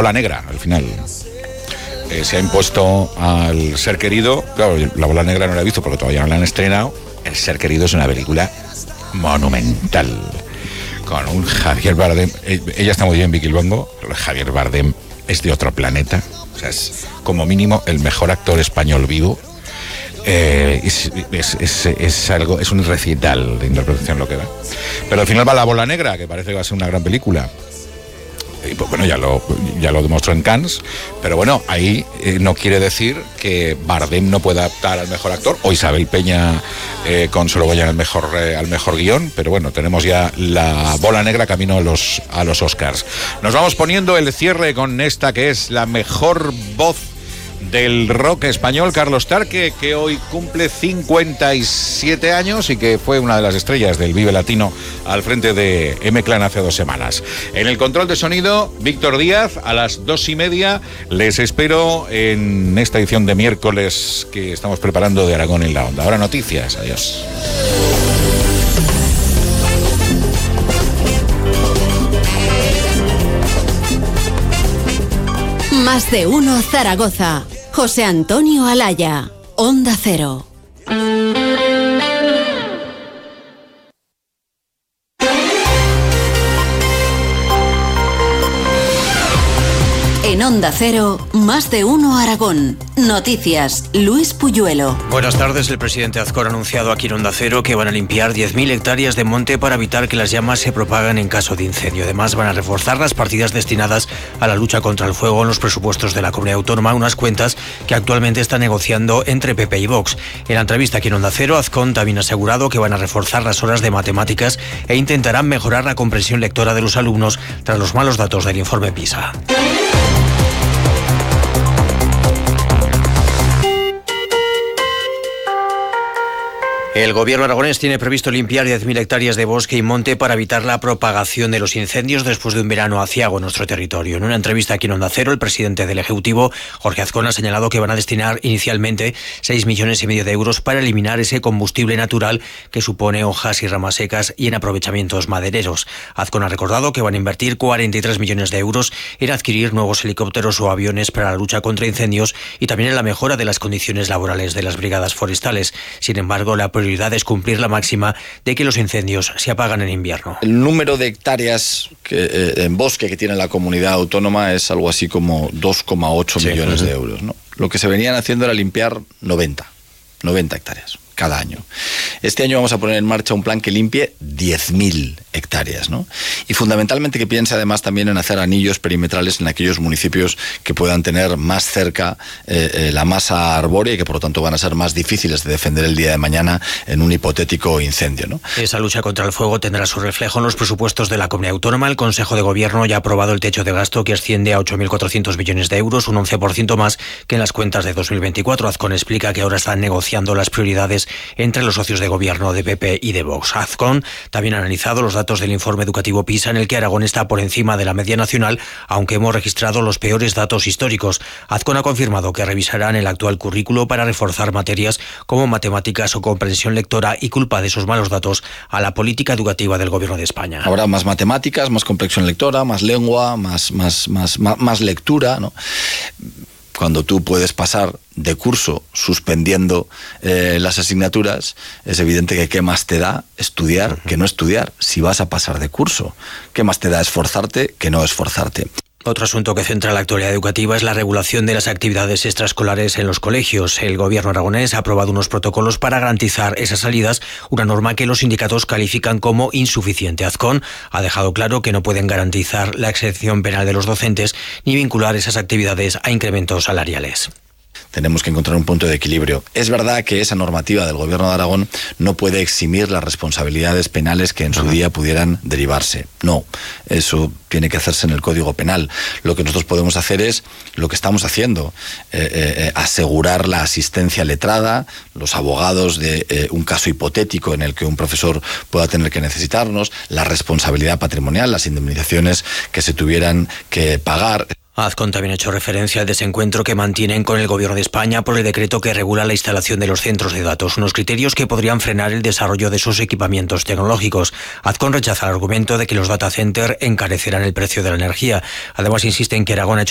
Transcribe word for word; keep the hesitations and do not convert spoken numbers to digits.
bola negra, al final. Eh, se ha impuesto al Ser Querido. Claro, la bola negra no la he visto porque todavía no la han estrenado. El Ser Querido es una película monumental. Con un Javier Bardem. Ella está muy bien, Vicky Luengo. Pero Javier Bardem es de otro planeta. O sea, es como mínimo el mejor actor español vivo. Eh, es, es, es, es algo, es un recital de interpretación lo que da. Pero al final va La Bola Negra, que parece que va a ser una gran película. Y pues bueno, ya lo, ya lo demostró en Cannes, pero bueno, ahí eh, no quiere decir que Bardem no pueda adaptar al mejor actor, o Isabel Peña eh, con Solo Goya al mejor, eh, al mejor guión, pero bueno, tenemos ya La Bola Negra camino a los, a los Oscars. Nos vamos poniendo el cierre con esta que es la mejor voz del rock español, Carlos Tarque, que hoy cumple cincuenta y siete años y que fue una de las estrellas del Vive Latino al frente de M-Clan hace dos semanas. En el control de sonido, Víctor Díaz, a las dos y media. Les espero en esta edición de miércoles que estamos preparando de Aragón en la Onda. Ahora noticias, adiós. Más de uno Zaragoza. José Antonio Alaya, Onda Cero. En Onda Cero, Más de uno Aragón. Noticias, Luis Puyuelo. Buenas tardes. El presidente Azcón ha anunciado aquí en Onda Cero que van a limpiar diez mil hectáreas de monte para evitar que las llamas se propagan en caso de incendio. Además, van a reforzar las partidas destinadas a la lucha contra el fuego en los presupuestos de la comunidad autónoma, unas cuentas que actualmente está negociando entre P P y Vox. En la entrevista aquí en Onda Cero, Azcón también ha asegurado que van a reforzar las horas de matemáticas e intentarán mejorar la comprensión lectora de los alumnos tras los malos datos del informe PISA. El gobierno aragonés tiene previsto limpiar diez mil hectáreas de bosque y monte para evitar la propagación de los incendios después de un verano aciago en nuestro territorio. En una entrevista aquí en Onda Cero, el presidente del Ejecutivo, Jorge Azcón, ha señalado que van a destinar inicialmente seis millones y medio de euros para eliminar ese combustible natural que supone hojas y ramas secas y en aprovechamientos madereros. Azcón ha recordado que van a invertir cuarenta y tres millones de euros en adquirir nuevos helicópteros o aviones para la lucha contra incendios y también en la mejora de las condiciones laborales de las brigadas forestales. Sin embargo, la prioridad es cumplir la máxima de que los incendios se apagan en invierno. El número de hectáreas que, eh, en bosque que tiene la comunidad autónoma es algo así como dos coma ocho sí, millones uh-huh. de euros, ¿no? Lo que se venían haciendo era limpiar noventa hectáreas cada año. Este año vamos a poner en marcha un plan que limpie diez mil hectáreas, ¿no? Y fundamentalmente que piense además también en hacer anillos perimetrales en aquellos municipios que puedan tener más cerca eh, eh, la masa arbórea y que por lo tanto van a ser más difíciles de defender el día de mañana en un hipotético incendio, ¿no? Esa lucha contra el fuego tendrá su reflejo en los presupuestos de la comunidad autónoma. El Consejo de Gobierno ya ha aprobado el techo de gasto que asciende a ocho mil cuatrocientos millones de euros, un once por ciento más que en las cuentas de dos mil veinticuatro. Azcón explica que ahora están negociando las prioridades entre los socios de gobierno de P P y de Vox. Azcón también ha analizado los datos del informe educativo PISA, en el que Aragón está por encima de la media nacional, aunque hemos registrado los peores datos históricos. Azcón ha confirmado que revisarán el actual currículo para reforzar materias como matemáticas o comprensión lectora y culpa de esos malos datos a la política educativa del gobierno de España. Habrá más matemáticas, más comprensión lectora, más lengua, más, más, más, más, más lectura, ¿no? Cuando tú puedes pasar de curso suspendiendo eh, las asignaturas, es evidente que qué más te da estudiar que no estudiar. Si vas a pasar de curso, qué más te da esforzarte que no esforzarte. Otro asunto que centra la actualidad educativa es la regulación de las actividades extraescolares en los colegios. El gobierno aragonés ha aprobado unos protocolos para garantizar esas salidas, una norma que los sindicatos califican como insuficiente. Azcón ha dejado claro que no pueden garantizar la exención penal de los docentes ni vincular esas actividades a incrementos salariales. Tenemos que encontrar un punto de equilibrio. Es verdad que esa normativa del Gobierno de Aragón no puede eximir las responsabilidades penales que en su día pudieran derivarse. No, eso tiene que hacerse en el Código Penal. Lo que nosotros podemos hacer es lo que estamos haciendo, eh, eh, asegurar la asistencia letrada, los abogados de eh, un caso hipotético en el que un profesor pueda tener que necesitarnos, la responsabilidad patrimonial, las indemnizaciones que se tuvieran que pagar. Azcón también ha hecho referencia al desencuentro que mantienen con el Gobierno de España por el decreto que regula la instalación de los centros de datos, unos criterios que podrían frenar el desarrollo de sus equipamientos tecnológicos. Azcón rechaza el argumento de que los data centers encarecerán el precio de la energía. Además, insiste en que Aragón ha hecho